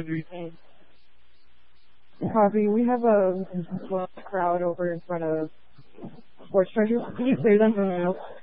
Coffee, we have a crowd over in front of Sports Treasure. Can you clear them from the house?